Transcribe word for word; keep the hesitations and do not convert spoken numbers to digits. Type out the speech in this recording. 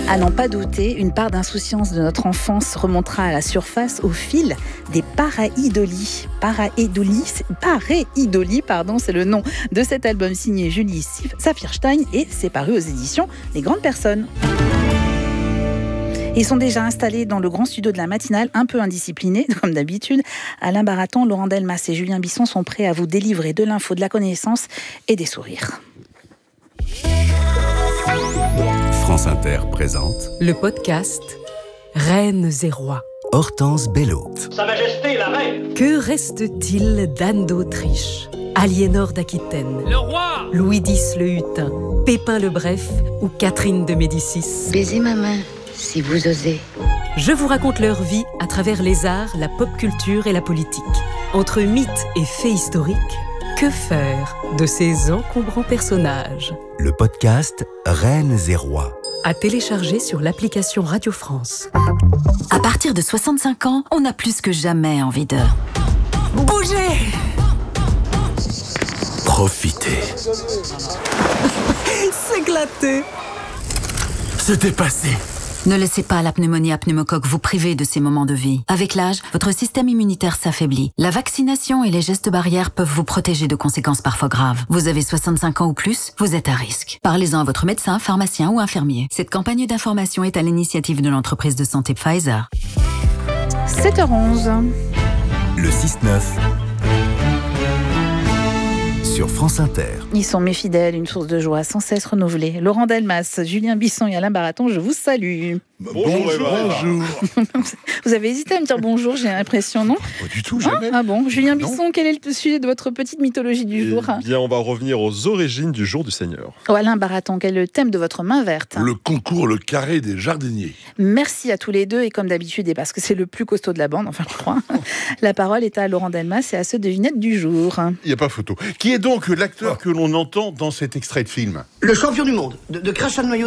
À n'en pas douter, une part d'insouciance de notre enfance remontera à la surface au fil des pareidolie. Pareidolie, pareidolie, pardon, c'est le nom de cet album signé Julie Saffirstein et c'est paru aux éditions Les Grandes Personnes. Ils sont déjà installés dans le grand studio de la matinale, un peu indisciplinés, comme d'habitude. Alain Baraton, Laurent Delmas et Julien Bisson sont prêts à vous délivrer de l'info, de la connaissance et des sourires. France Inter présente le podcast Reines et Rois. Hortense Bello. Sa Majesté la Reine. Que reste-t-il d'Anne d'Autriche, Aliénor d'Aquitaine, Le roi. Louis X le Hutin, Pépin le Bref ou Catherine de Médicis? Baisez ma main, si vous osez. Je vous raconte leur vie à travers les arts, la pop culture et la politique. Entre mythes et faits historiques, que faire de ces encombrants personnages? Le podcast Reines et Rois. À télécharger sur l'application Radio France. À partir de soixante-cinq ans, on a plus que jamais envie de bouger. Profitez. S'éclater. Se dépasser. Ne laissez pas la pneumonie à pneumocoque vous priver de ces moments de vie. Avec l'âge, votre système immunitaire s'affaiblit. La vaccination et les gestes barrières peuvent vous protéger de conséquences parfois graves. Vous avez soixante-cinq ans ou plus, vous êtes à risque. Parlez-en à votre médecin, pharmacien ou infirmier. Cette campagne d'information est à l'initiative de l'entreprise de santé Pfizer. sept heures onze. Le six neuf. Sur France Inter. Ils sont mes fidèles, une source de joie sans cesse renouvelée. Laurent Delmas, Julien Bisson et Alain Baraton, je vous salue. Bonjour, bonjour. Vous avez hésité à me dire bonjour, j'ai l'impression, non? Pas du tout, jamais. Ah, ah bon, Julien Non. Bisson, quel est le sujet de votre petite mythologie du Eh jour? bien, on va revenir aux origines du jour du Seigneur. Oh, Alain Baraton, quel est le thème de votre main verte? Le concours Le Carré des jardiniers. Merci à tous les deux, et comme d'habitude, et parce que c'est le plus costaud de la bande, enfin je crois, la parole est à Laurent Delmas et à ceux devinettes du jour. Il n'y a pas photo. Qui est donc l'acteur que l'on entend dans cet extrait de film? Le champion du monde de, de crachat de noyau